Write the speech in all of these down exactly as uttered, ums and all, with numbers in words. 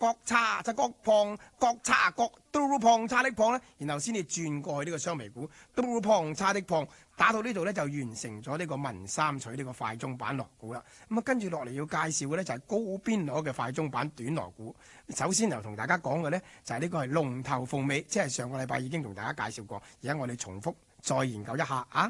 角叉就角旁角叉角嘟旁叉的旁咧，然後先至轉過去呢個雙眉鼓嘟旁叉的旁，打到呢度咧就完成咗呢個文三取呢個快中版鑼鼓啦。咁啊，跟住落嚟要介紹嘅咧就係高邊鑼嘅快中版短鑼鼓。首先就同大家講嘅咧就係呢個係龍頭鳳尾，即係上個禮拜已經同大家介紹過，而家我哋重複再研究一下啊。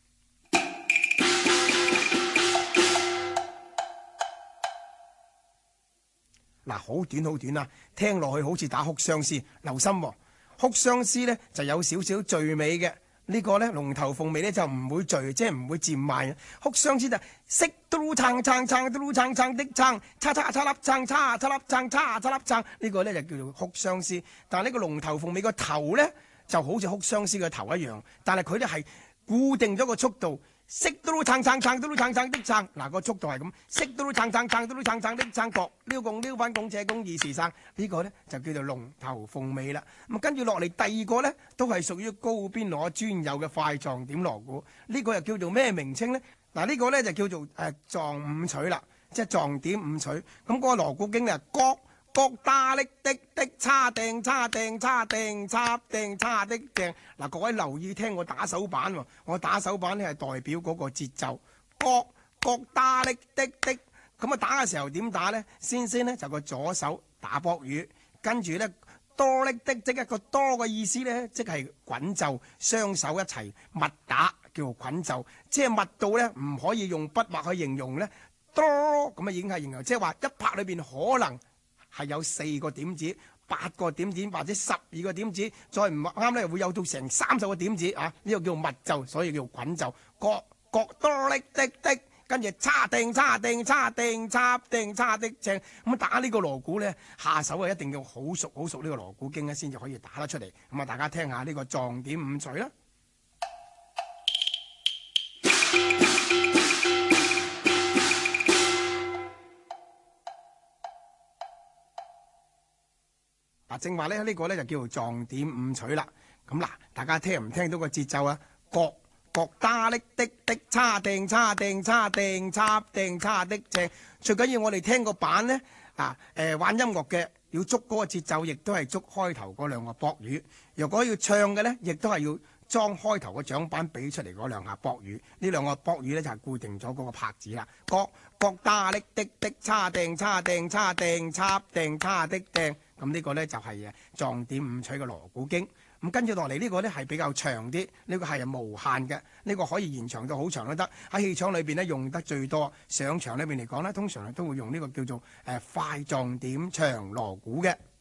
嗱，好短好短啊，聽落去好似打哭相思。留心喎、哦，哭相思咧就有少少序尾嘅，呢、這個咧龍頭鳳尾咧就唔會序，即係唔會漸慢。哭相思就識嘟撐撐撐嘟撐撐的撐，叉叉叉粒撐叉叉粒撐叉叉粒撐，呢個咧就叫做哭相思。但係呢個龍頭鳳尾個頭咧就好似哭相思嘅頭一樣，但係佢咧係固定咗個速度。識嘟撐撐撐嘟撐撐的撐，嗱個速度係咁，識嘟撐撐撐嘟撐撐的撐角，撩共撩翻共斜共二時生，呢個咧就叫做龍頭鳳尾啦。咁跟住落嚟第二個咧，都係屬於高邊鑼專有嘅快撞點鑼鼓，呢個又叫做咩名稱咧？嗱呢個咧就叫做誒撞五取啦，即係撞點五取。咁嗰個鑼鼓經咧角角打力的的叉定叉定叉定叉定叉的定。嗱，各位留意聽我打手板喎，我打手板咧係代表嗰個節奏。角角打力的的，咁啊打嘅時候點打咧？先先咧就個左手打駁語，跟住咧多力的即一個多嘅意思咧，即係滾奏，雙手一齊密打叫做滾奏，即係密到咧唔可以用筆畫去形容咧。多咁啊已經係形容，即係話一拍裏邊可能係有四個點子、八個點子或者十二個點子，再唔啱咧會有到成三十個點子啊！呢、這個叫密奏，所以叫滾奏。角角多力的的，跟住叉定叉定叉定叉定叉的正。咁打呢個鑼鼓咧，下手啊一定要好熟好熟呢個鑼鼓經咧，先至可以打得出嚟。咁啊，大家聽下呢個撞點五取啦。嗱，正話咧，呢個咧就叫做撞點五取啦。咁嗱，大家聽唔聽到個節奏啊？角角打力的的叉定叉定叉定叉定叉的正。最緊要我哋聽個板咧，啊誒玩音樂嘅要捉嗰個節奏，亦都係捉開頭嗰兩個駁語。如果要唱嘅咧，亦都係要裝開頭個掌板俾出嚟嗰兩下駁語。呢兩個駁語咧就係固定咗嗰個拍子啦。角角打力的的叉定叉定叉定叉定叉的正。咁呢個呢，就係誒撞點五取嘅鑼鼓經。咁跟住落嚟呢個呢，係比較長啲，呢個係無限嘅，呢個可以延長到好長都得。喺戲廠裏邊呢，用得最多，上場裏邊嚟講呢，通常都會用呢個叫做誒快撞點長鑼鼓嘅。